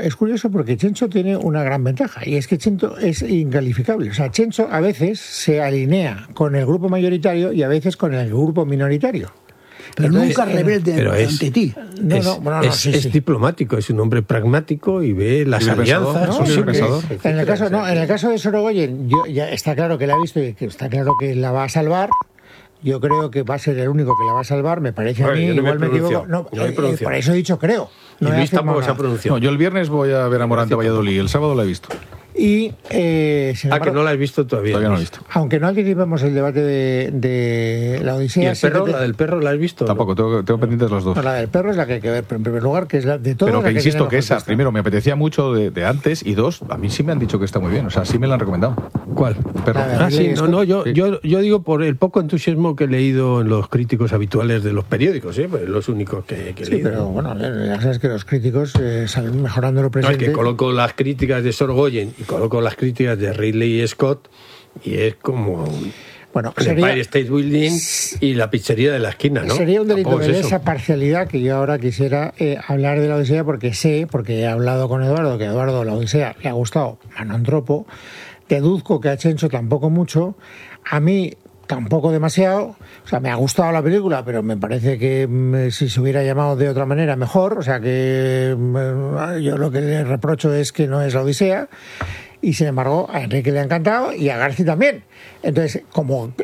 es curioso porque Chencho tiene una gran ventaja y es que Chencho es incalificable. O sea, Chencho a veces se alinea con el grupo mayoritario y a veces con el grupo minoritario. Pero entonces, nunca rebelde ante ti. Es diplomático, es un hombre pragmático y ve las alianzas. En el caso de Sorogoyen, ya está claro que la ha visto y que está claro que la va a salvar. Yo creo que va a ser el único que la va a salvar, me parece a mí, igual me equivoco. Por eso he dicho creo. Y Luis tampoco se ha pronunciado. Yo el viernes voy a ver a Morante Valladolid, el sábado la he visto. Y, sin embargo, que no la has visto todavía. Todavía no la he visto. Aunque no anticipemos el debate de la Odisea. ¿Y el perro? ¿La del perro la has visto? Tampoco, tengo pendientes las dos. No, la del perro es la que hay que ver, pero en primer lugar, que es la de todo. Pero que insisto que esa, primero, me apetecía mucho de antes, y dos, a mí sí me han dicho que está muy bien. O sea, sí me la han recomendado. ¿Cuál? Perro. Yo digo por el poco entusiasmo que he leído en los críticos habituales de los periódicos, pues los únicos que he leído. Pero bueno, ya sabes que los críticos salen mejorando lo presente. Es que coloco las críticas de Sorogoyen y coloco las críticas de Ridley Scott y es como el Empire State Building y la pizzería de la esquina, ¿no? Sería un delito de esa parcialidad que yo ahora quisiera hablar de la Odisea porque he hablado con Eduardo, que a Eduardo la Odisea le ha gustado Manontropo, deduzco que a Chencho tampoco mucho, a mí tampoco demasiado. O sea, me ha gustado la película, pero me parece que si se hubiera llamado de otra manera mejor. O sea, que yo lo que le reprocho es que no es la Odisea. Y sin embargo a Enrique le ha encantado y a Garci también. Entonces, como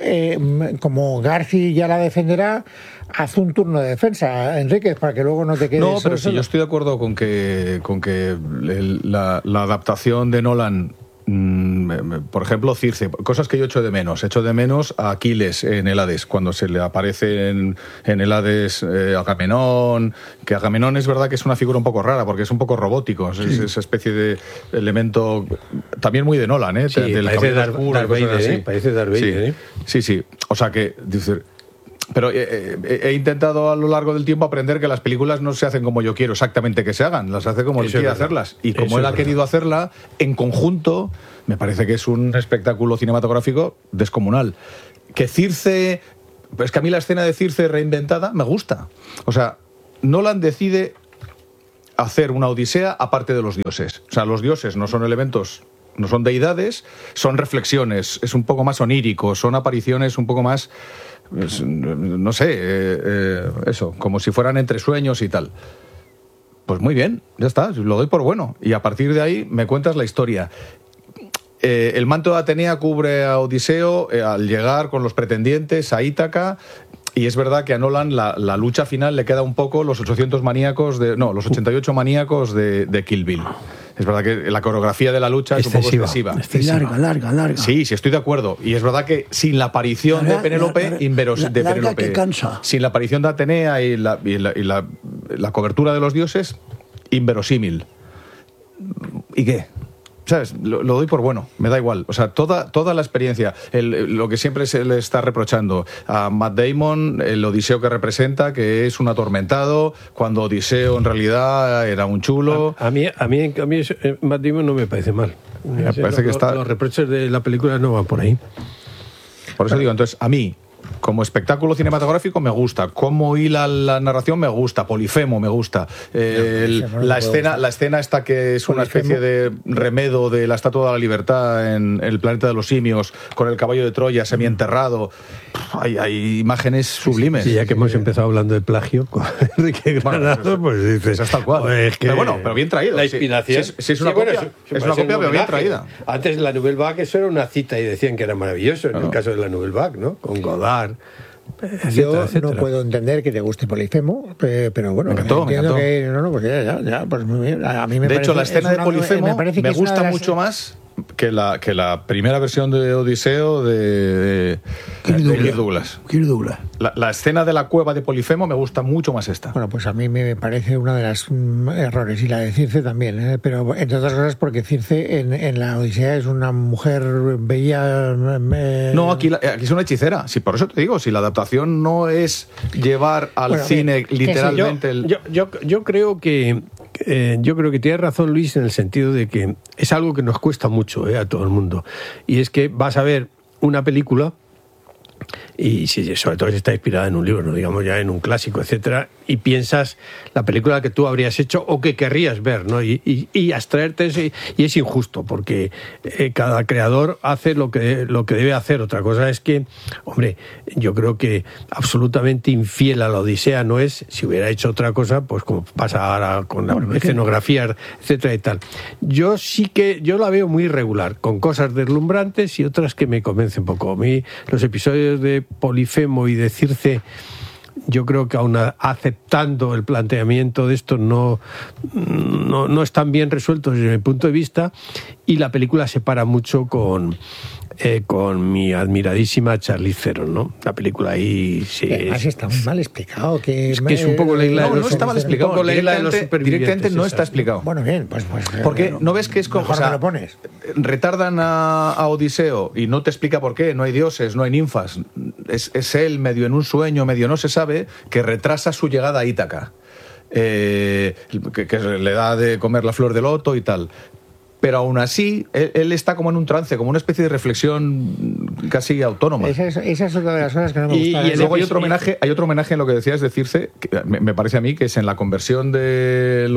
Garci ya la defenderá, haz un turno de defensa, Enrique, para que luego no te quedes. No, pero sí, yo estoy de acuerdo con que la adaptación de Nolan, por ejemplo, Circe, cosas que yo echo de menos. Echo de menos a Aquiles en el Hades, cuando se le aparece en el Hades Agamenón, que Agamenón es verdad que es una figura un poco rara, porque es un poco robótico, es esa especie de elemento también muy de Nolan, sí, del parece Darth Vader, parece Darth Vader, sí, o sea que dice. Pero he intentado a lo largo del tiempo aprender que las películas no se hacen como yo quiero exactamente que se hagan, las hace como él quiere hacerlas. Y como él ha querido hacerla, en conjunto, me parece que es un espectáculo cinematográfico descomunal. Que Circe... Es que a mí la escena de Circe reinventada me gusta. O sea, Nolan decide hacer una Odisea aparte de los dioses. O sea, los dioses no son elementos... No son deidades, son reflexiones, es un poco más onírico, son apariciones un poco más, no sé, eso, como si fueran entre sueños y tal. Pues muy bien, ya está, lo doy por bueno. Y a partir de ahí me cuentas la historia. El manto de Atenea cubre a Odiseo al llegar con los pretendientes a Ítaca. Y es verdad que a Nolan la lucha final le queda un poco los 88 maníacos de Kill Bill. Es verdad que la coreografía de la lucha es un poco excesiva. Larga. Sí, estoy de acuerdo. Y es verdad que sin la aparición de Penélope, que cansa. Sin la aparición de Atenea y la cobertura de los dioses, inverosímil. ¿Y qué? ¿Sabes? Lo doy por bueno, me da igual. O sea, toda la experiencia, lo que siempre se le está reprochando a Matt Damon, el Odiseo que representa, que es un atormentado, cuando Odiseo en realidad era un chulo. A mí Matt Damon no me parece mal. Me parece que los reproches de la película no van por ahí. Por eso digo, entonces, a mí, como espectáculo cinematográfico me gusta, cómo hila la narración me gusta, Polifemo me gusta, la escena esta que es una especie de remedo de la Estatua de la Libertad en el planeta de los simios, con el caballo de Troya semienterrado, hay imágenes sublimes. Sí, ya que hemos empezado hablando de plagio con Enrique Granados, pues dices, es tal cual. Pues pero bien traído. La inspiración. Si es una copia, es una copia pero bien traída. Antes la Nouvelle Vague eso era una cita y decían que era maravilloso, en el caso de la Nouvelle Vague, ¿no? Con Godard. Yo no puedo entender que te guste Polifemo, pero bueno, me encantó. Pues ya, pues muy bien. A mí de hecho, la escena de Polifemo me gusta mucho más que la primera versión de Odiseo de Kirk Douglas. La escena de la cueva de Polifemo me gusta mucho más esta. Bueno, pues a mí me parece una de las errores, y la de Circe también, pero entre otras cosas porque Circe en la Odisea es una mujer bella. No, aquí es una hechicera. Sí, por eso te digo, si la adaptación no es llevar al cine literalmente yo creo que tiene razón Luis en el sentido de que es algo que nos cuesta mucho a todo el mundo, y es que vas a ver una película y sobre todo si está inspirada en un libro, no digamos ya en un clásico, etcétera, y piensas la película que tú habrías hecho o que querrías ver, ¿no? Y abstraerte ese, y es injusto, porque cada creador hace lo que debe hacer. Otra cosa es que, hombre, yo creo que absolutamente infiel a la Odisea no es. Si hubiera hecho otra cosa, pues como pasa ahora con la escenografía, etcétera y tal. Yo la veo muy irregular, con cosas deslumbrantes y otras que me convencen poco. A mí los episodios de Polifemo y de Circe, yo creo que aún aceptando el planteamiento de esto no están bien resueltos desde mi punto de vista, y la película se para mucho con mi admiradísima Charlize Theron, ¿no? La película ahí sí está muy mal explicado. Es un poco la isla de los... No está mal explicado. Directamente no está explicado. Bueno, bien, pues porque no ves que es como... Mejor me lo pones. Retardan a Odiseo y no te explica por qué. No hay dioses, no hay ninfas. Es él medio en un sueño, medio no se sabe, que retrasa su llegada a Ítaca. Que le da de comer la flor de loto y tal. Pero aún así, él está como en un trance, como una especie de reflexión casi autónoma. Esa es otra de las cosas que no me gusta. Y luego hay otro homenaje en lo que decías de Circe, que me parece a mí que es en la conversión de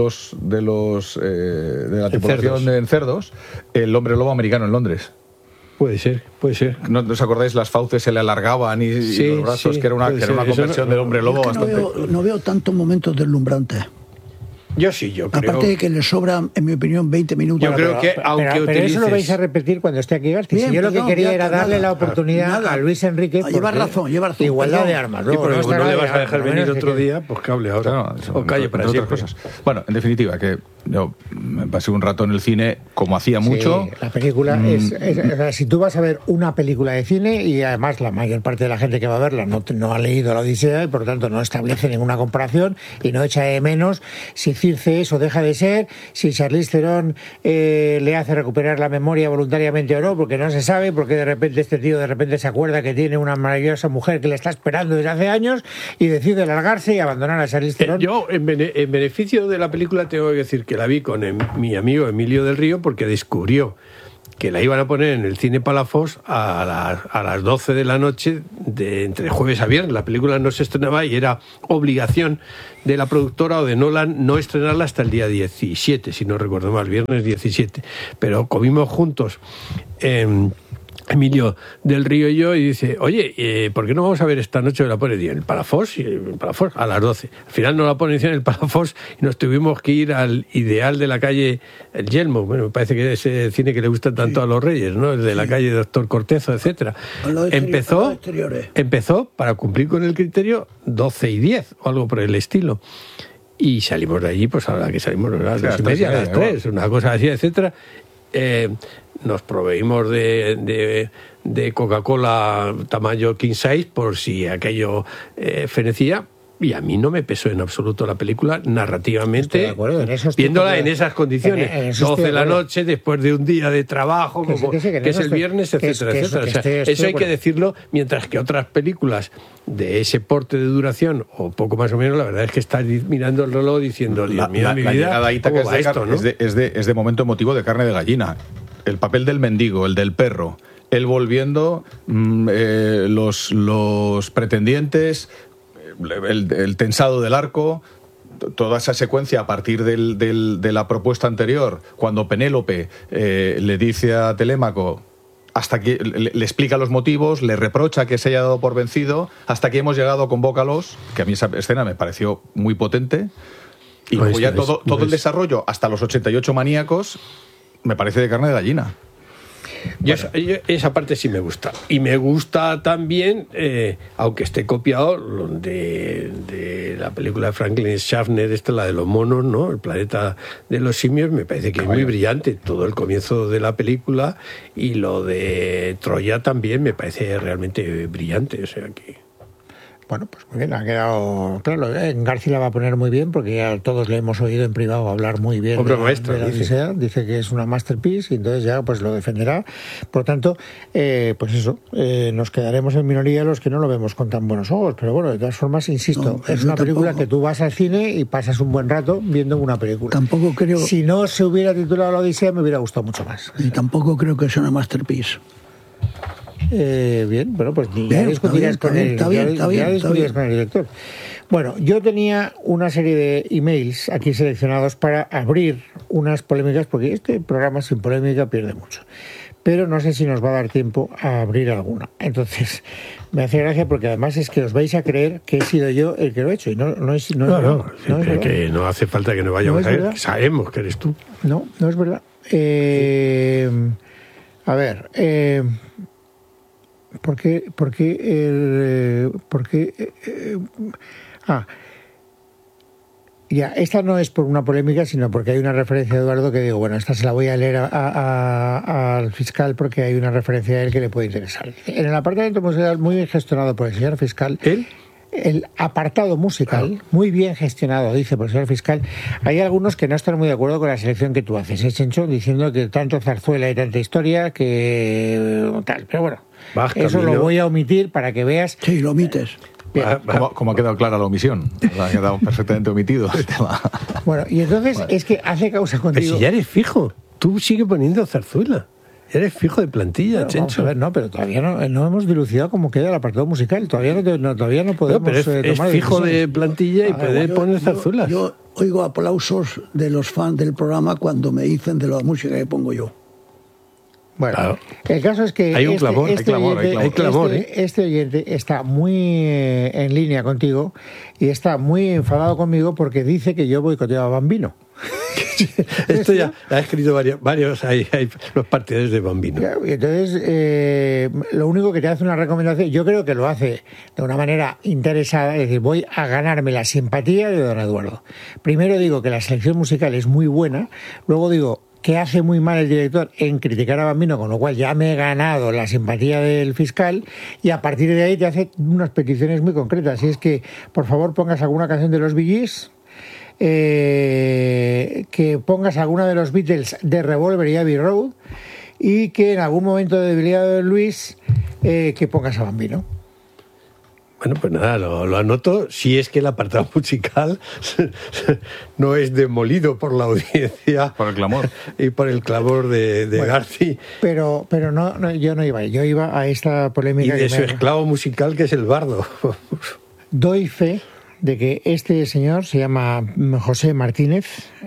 la tripulación en cerdos, el hombre lobo americano en Londres. Puede ser. ¿No os acordáis? Las fauces se le alargaban y los brazos, que era una conversión del hombre lobo bastante... No veo tantos momentos deslumbrantes. Yo creo. Aparte de que le sobran, en mi opinión, 20 minutos. Yo creo que, aunque pero eso lo vais a repetir cuando esté aquí García. Si yo lo que quería era darle la oportunidad a Luis Enrique. Lleva razón. Igualdad de armas. No le vas a dejar venir otro día, pues que hable ahora. O calle para siempre. Cosas. Bueno, en definitiva, que yo me pasé un rato en el cine como hacía mucho. La película si tú vas a ver una película de cine, y además la mayor parte de la gente que va a verla no ha leído la Odisea y por lo tanto no establece ninguna comparación y no echa de menos si Circe es o deja de ser, si Charlize Theron le hace recuperar la memoria voluntariamente o no, porque no se sabe, porque de repente este tío se acuerda que tiene una maravillosa mujer que le está esperando desde hace años y decide largarse y abandonar a Charlize Theron. Yo, en beneficio de la película, tengo que decir que la vi con mi amigo Emilio del Río, porque descubrió que la iban a poner en el Cine Palafox a las 12 de la noche, entre jueves a viernes. La película no se estrenaba y era obligación de la productora o de Nolan no estrenarla hasta el día 17, si no recuerdo mal, viernes 17. Pero comimos juntos Emilio del Río y yo, y dice, oye, ¿por qué no vamos a ver esta noche? La pone en el Palafox a las 12. Al final no la ponen en el Palafox y nos tuvimos que ir al Ideal de la calle El Yelmo. Bueno, me parece que es ese cine que le gusta tanto a los Reyes, ¿no? El de la calle Doctor Cortezo, etcétera. Empezó, para cumplir con el criterio, 12:10 o algo por el estilo. Y salimos de allí, pues a la que salimos a las 2:30, a las 3, una cosa así, etcétera. Nos proveímos de Coca-Cola tamaño king size por si aquello fenecía, y a mí no me pesó en absoluto la película narrativamente, viéndola en esas condiciones, 12 de la noche, después de un día de trabajo, que es el viernes, etcétera, etcétera. O sea, eso hay que decirlo, mientras que otras películas de ese porte de duración, o poco más o menos, la verdad es que estás mirando el reloj diciendo, Dios mío, mi vida, ¿cómo va esto, ¿no? es de momento emotivo de carne de gallina. El papel del mendigo, el del perro, él volviendo, los pretendientes, el tensado del arco, toda esa secuencia a partir de la propuesta anterior, cuando Penélope le dice a Telémaco, hasta que le explica los motivos, le reprocha que se haya dado por vencido, hasta que hemos llegado con Bócalos, que a mí esa escena me pareció muy potente, y luego ya todo el desarrollo hasta los 88 maníacos me parece de carne de gallina. Yo esa parte sí me gusta. Y me gusta también, aunque esté copiado, de la película de Franklin Schaffner, la de los monos, ¿no? El planeta de los simios, me parece que es muy brillante. Todo el comienzo de la película, y lo de Troya también me parece realmente brillante. O sea que... Bueno, pues muy bien, ha quedado claro. García la va a poner muy bien, porque ya todos le hemos oído en privado hablar muy bien de la Odisea. Dice que es una masterpiece, y entonces ya pues lo defenderá. Por tanto, pues eso, nos quedaremos en minoría los que no lo vemos con tan buenos ojos. Pero bueno, de todas formas, insisto, es una película que tú vas al cine y pasas un buen rato viendo una película. Tampoco creo... Si no se hubiera titulado La Odisea, me hubiera gustado mucho más. Y tampoco creo que sea una masterpiece. Bien, bueno, pues ya discutirás con el director. Bueno, yo tenía una serie de emails aquí seleccionados para abrir unas polémicas, porque este programa sin polémica pierde mucho. Pero no sé si nos va a dar tiempo a abrir alguna. Entonces, me hace gracia porque además es que os vais a creer que he sido yo el que lo he hecho. Y no es que no hace falta que nos vayamos a ver. Sabemos que eres tú. No es verdad. A ver, ¿por qué? Ya, esta no es por una polémica, sino porque hay una referencia de Eduardo que digo, bueno, esta se la voy a leer al fiscal porque hay una referencia a él que le puede interesar. En el apartamento musical muy bien gestionado por el señor fiscal... ¿Él? El apartado musical, muy bien gestionado, dice por el señor fiscal. Hay algunos que no están muy de acuerdo con la selección que tú haces, Chencho, diciendo que tanto zarzuela y tanta historia que tal. Pero bueno, eso lo voy a omitir para que veas. Sí, lo omites. Como ha quedado clara la omisión. Ha quedado perfectamente omitido el tema. Bueno, y entonces es que hace causa contigo. Pero si ya eres fijo, tú sigue poniendo zarzuela. Eres fijo de plantilla, Chencho. Vamos a ver, no, pero todavía no hemos dilucidado cómo queda el apartado musical. Todavía no podemos pero es tomar fijo decisiones. De plantilla y puede poner zarzuelas. Yo oigo aplausos de los fans del programa cuando me dicen de la música que pongo yo. Bueno, claro. El caso es que hay un clamor, hay clamor. Este oyente está muy en línea contigo y está muy enfadado conmigo porque dice que yo boicoteo a Bambino. Esto ya ha escrito varios hay los partidarios de Bambino. Y entonces, lo único que te hace una recomendación, yo creo que lo hace de una manera interesada, es decir, voy a ganarme la simpatía de don Eduardo. Primero digo que la selección musical es muy buena, luego digo que hace muy mal el director en criticar a Bambino, con lo cual ya me he ganado la simpatía del fiscal, y a partir de ahí te hace unas peticiones muy concretas. Y es que, por favor, pongas alguna canción de los Bee Gees, que pongas alguna de los Beatles de Revolver y Abbey Road, y que en algún momento de debilidad de Luis, que pongas a Bambino. Bueno, pues nada, lo anoto. Si es que el apartado musical no es demolido por la audiencia. Por el clamor. Y por el clamor de Garci. Pero no, yo no iba. Yo iba a esta polémica. Y de su esclavo musical, que es el bardo. Doy fe de que este señor se llama José Martínez.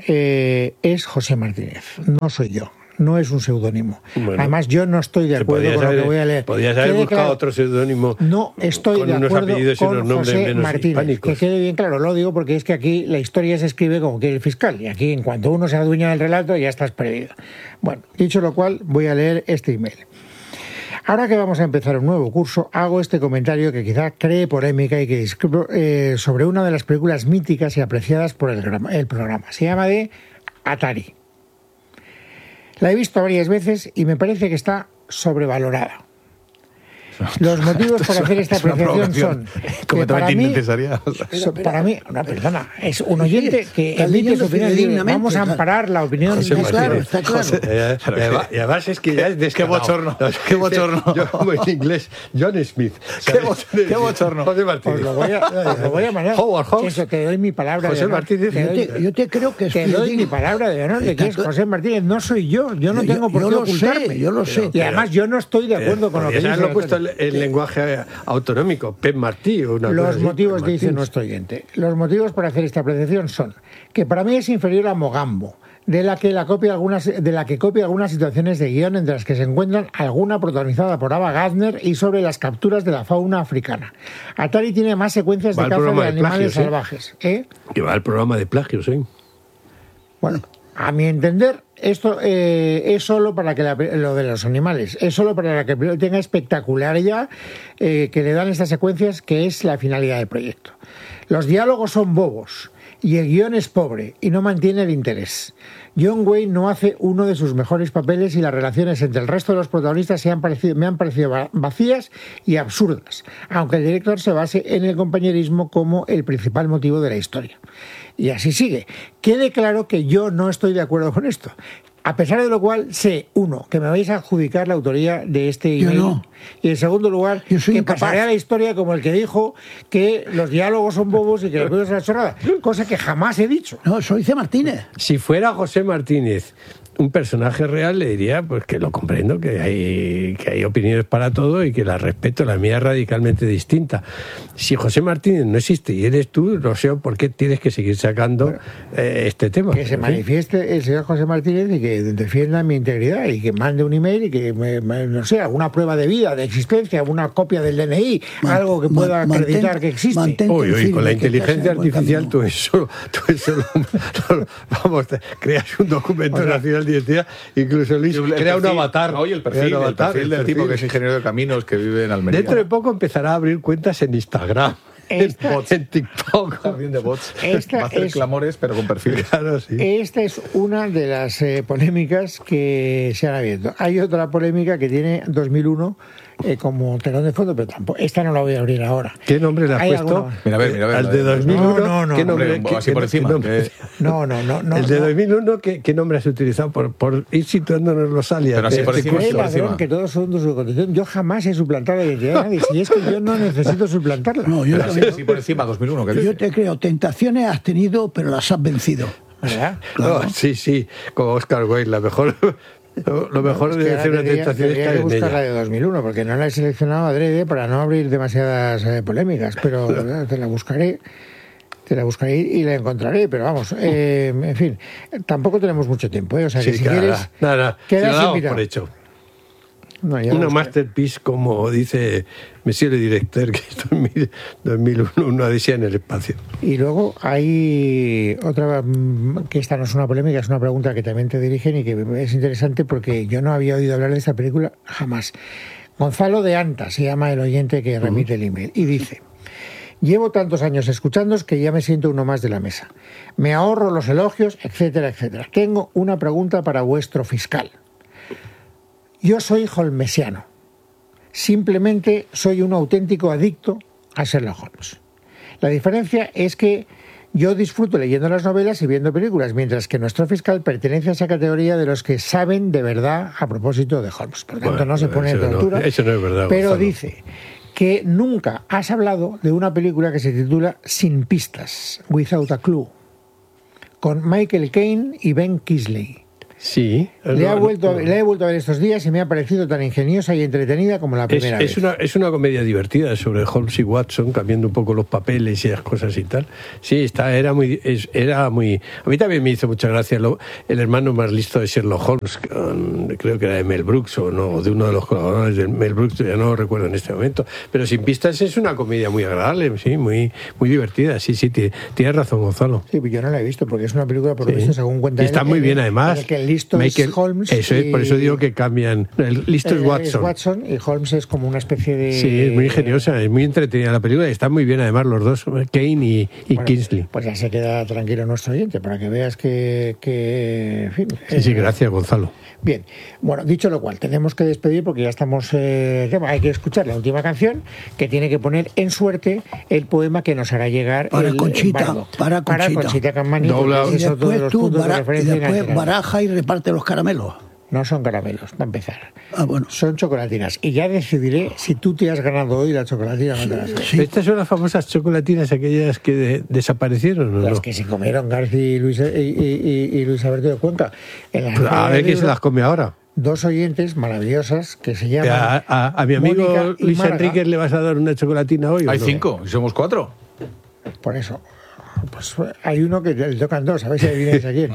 Es José Martínez, no soy yo. No es un seudónimo. Bueno, además, yo no estoy de acuerdo con lo que voy a leer. Podrías haber buscado otro seudónimo. No estoy de acuerdo con José Martínez. Que quede bien claro, lo digo porque es que aquí la historia se escribe como quiere el fiscal. Y aquí, en cuanto uno se adueña del relato, ya estás perdido. Bueno, dicho lo cual, voy a leer este email. Ahora que vamos a empezar un nuevo curso, hago este comentario que quizá cree polémica y que discrepo sobre una de las películas míticas y apreciadas por el programa. Se llama de Atari. La he visto varias veces y me parece que está sobrevalorada. Los motivos para hacer esta apreciación son que para mí, una persona es un oyente que emite su opinión. Vamos a amparar la opinión. Está claro. Y además es que ya es descarado. Qué bochorno. Yo como en inglés, John Smith. Qué bochorno. José Martínez. Lo voy a mandar. Howard Hawks. Eso, te doy mi palabra. José Martínez. Yo te creo que te doy mi palabra de honor de que es José Martínez. No soy yo. Yo no tengo por qué ocultarme. Yo lo sé. Y además yo no estoy de acuerdo con lo que dice. El lenguaje autonómico, Pep Martí. Los motivos, dice nuestro oyente. Los motivos para hacer esta apreciación son que para mí es inferior a Mogambo, de la que copia algunas situaciones de guión, entre las que se encuentran alguna protagonizada por Ava Gardner y sobre las capturas de la fauna africana. Atari tiene más secuencias de caza de animales salvajes. Que va al programa de plagios, ¿eh? Bueno, a mi entender, esto es solo para que lo de los animales, es solo para que tenga espectacularidad que le dan estas secuencias, que es la finalidad del proyecto. Los diálogos son bobos y el guión es pobre y no mantiene el interés. John Wayne no hace uno de sus mejores papeles y las relaciones entre el resto de los protagonistas me han parecido vacías y absurdas, aunque el director se base en el compañerismo como el principal motivo de la historia. Y así sigue. Quede claro que yo no estoy de acuerdo con esto. A pesar de lo cual, sé, uno, que me vais a adjudicar la autoría de este email. Yo no. Y en segundo lugar, que pasaré a la historia como el que dijo que los diálogos son bobos y que los vídeos son una chorrada. Cosa que jamás he dicho. No, soy C. Martínez. Si fuera José Martínez un personaje real, le diría pues que lo comprendo, que hay opiniones para todo y que las respeto. La mía es radicalmente distinta. Si José Martínez no existe y eres tú, no sé por qué tienes que seguir sacando este tema. Que se manifieste el señor José Martínez y que defienda mi integridad y que mande un email y que, no sé, alguna prueba de vida, de existencia, alguna copia del DNI, algo que pueda acreditar que existe. Uy, con la inteligencia artificial tú eso vamos, creas un documento nacional de identidad, incluso Luis crea un avatar. Oye, el perfil del tipo que es ingeniero de caminos que vive en Almería. Dentro de poco empezará a abrir cuentas en Instagram. En TikTok. Jardín de bots. Va a hacer clamores, pero con perfiles. Claro, sí. Esta es una de las polémicas que se han abierto. Hay otra polémica que tiene 2001 como telón de fondo, pero tampoco. Esta no la voy a abrir ahora. ¿Qué nombre le has puesto? Mira, a ver. Al de 2001. No. ¿Qué nombre? Así por encima. No. El de 2001, ¿qué nombre has utilizado? Por ir situándonos los alias. Pero así por encima. Es ladrón que todos son de su condición. Yo jamás he suplantado la identidad de nadie. Si es que yo no necesito suplantarla. No, yo así por encima, 2001. ¿Qué yo te creo, tentaciones has tenido, pero las has vencido. ¿Verdad? Claro. No, sí, como Oscar Wilde, la mejor. Lo mejor de hacer una tentación es caer en buscar ella. La de 2001, porque no la he seleccionado adrede para no abrir demasiadas polémicas, pero te la buscaré y la encontraré, pero vamos, en fin, tampoco tenemos mucho tiempo, o sea que si quieres... Nada, quedas lo damos por hecho. No, una masterpiece, como dice Monsieur le Directeur, que esto en 2001, una odisea en el espacio. Y luego hay otra, que esta no es una polémica, es una pregunta que también te dirigen y que es interesante porque yo no había oído hablar de esta película jamás. Gonzalo de Anta se llama el oyente que remite el email y dice: llevo tantos años escuchándoos que ya me siento uno más de la mesa. Me ahorro los elogios, etcétera, etcétera. Tengo una pregunta para vuestro fiscal. Yo soy holmesiano. Simplemente soy un auténtico adicto a Sherlock Holmes. La diferencia es que yo disfruto leyendo las novelas y viendo películas, mientras que nuestro fiscal pertenece a esa categoría de los que saben de verdad a propósito de Holmes. Por tanto, no se pone en tortura. Eso no es verdad, pero Gonzalo. dice que nunca has hablado de una película que se titula Sin pistas, Without a Clue, con Michael Caine y Ben Kingsley. Sí. La he vuelto a ver estos días y me ha parecido tan ingeniosa y entretenida como la primera vez. Es una comedia divertida sobre Holmes y Watson, cambiando un poco los papeles y las cosas y tal. Sí, era muy... A mí también me hizo mucha gracia el hermano más listo de Sherlock Holmes, creo que era de Mel Brooks o de uno de los colaboradores de Mel Brooks, ya no lo recuerdo en este momento. Pero Sin pistas es una comedia muy agradable, sí, muy divertida. Sí, tienes razón, Gonzalo. Sí, yo no la he visto porque es una película, por lo visto, según cuenta y está muy bien, además. Listo es Holmes. Eso es, por eso digo que cambian. El listo es Watson. Es Watson y Holmes es como una especie de... Sí, es muy ingeniosa, es muy entretenida la película y están muy bien además los dos, Caine y Kingsley. Pues ya se queda tranquilo nuestro oyente para que veas que en fin, sí, gracias, Gonzalo. Bien, bueno, dicho lo cual, tenemos que despedir porque ya estamos... hay que escuchar la última canción que tiene que poner en suerte el poema que nos hará llegar para Conchita. Para Conchita Cammani. Y después tú baraja y reparte los caramelos. No son caramelos, para empezar. Bueno. Son chocolatinas. Y ya decidiré si tú te has ganado hoy la chocolatina o no te la has ganado. Sí. Estas son las famosas chocolatinas, aquellas que desaparecieron, ¿no? Las que se comieron García y Luis Alberto de Cuenca. A ver quién se las come ahora. Dos oyentes maravillosas que se llaman... A mi amigo Luis Enríquez le vas a dar una chocolatina hoy. Hay ¿o no? 5 y somos 4. Por eso. Pues hay uno que le tocan 2, a ver si adivináis a quién.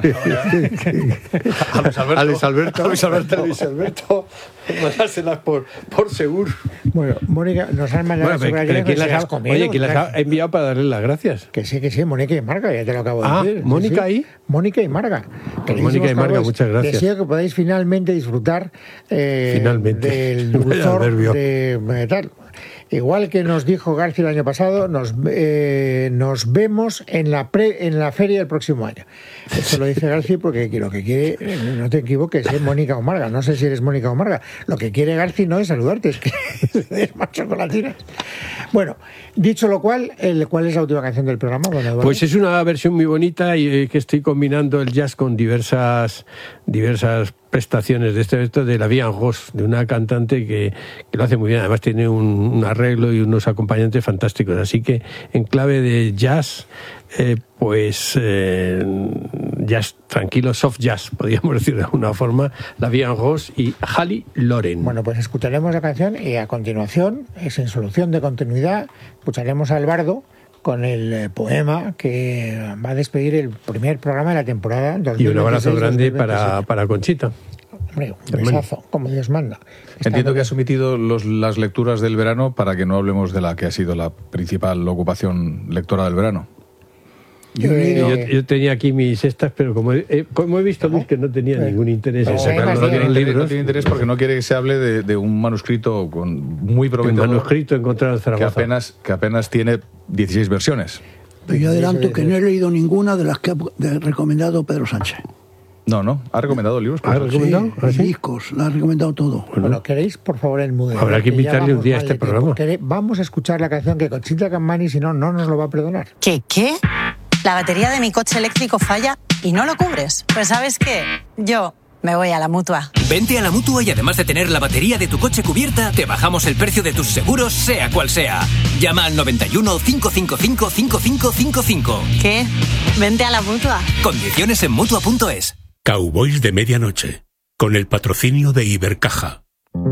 A Luis Alberto, mandárselas por seguro. Bueno, Mónica, nos han mandado las chocolatinas. ¿Quién las ha enviado para darle las gracias? Que sí, Mónica y Marga, ya te lo acabo de decir. ¿Mónica sí. Mónica y Marga. Mónica y Marga, muchas gracias. Deseo que podáis finalmente disfrutar del dulzor de tal. Igual que nos dijo García el año pasado, nos vemos en la feria del próximo año. Eso lo dice García porque lo que quiere, no te equivoques, es Mónica o Marga. No sé si eres Mónica o Marga. Lo que quiere García no es saludarte, es que es más chocolatinas. Bueno, dicho lo cual, ¿cuál es la última canción del programa? Pues es una versión muy bonita y que estoy combinando el jazz con diversas prestaciones de esto de la Vie en Rose, de una cantante que lo hace muy bien. Además tiene un arreglo arreglo y unos acompañantes fantásticos. Así que en clave de jazz, jazz tranquilo, soft jazz, podríamos decir de alguna forma, La Vie en Rose y Halley Loren. Bueno, pues escucharemos la canción y a continuación, sin solución de continuidad, escucharemos al bardo con el poema que va a despedir el primer programa de la temporada 2016. Y un abrazo grande para Conchita. Hombre, un besazo, como Dios manda. Entiendo que has omitido las lecturas del verano para que no hablemos de la que ha sido la principal ocupación lectora del verano. Yo tenía aquí mis estas, pero como he visto, Luis, que no tenía ningún interés en sacarlo de los libros. No tiene interés porque no quiere que se hable de un manuscrito muy prometedor. Un manuscrito encontrado en Zaragoza. Que apenas tiene 16 versiones. Pero yo adelanto que no he leído ninguna de las que ha recomendado Pedro Sánchez. No, ha recomendado libros. ¿Ha recomendado? Sí, discos, lo ha recomendado todo. Bueno, ¿queréis, por favor, el Mudel? Habrá que invitarle un día a este programa. Vamos a escuchar la canción que Conchita Cammani, si no nos lo va a perdonar. ¿Qué? La batería de mi coche eléctrico falla y no lo cubres. Pues ¿sabes qué? Yo me voy a la Mutua. Vente a la Mutua y además de tener la batería de tu coche cubierta, te bajamos el precio de tus seguros, sea cual sea. Llama al 91 555 5555. ¿Qué? Vente a la Mutua. Condiciones en Mutua.es. Cowboys de Medianoche, con el patrocinio de Ibercaja.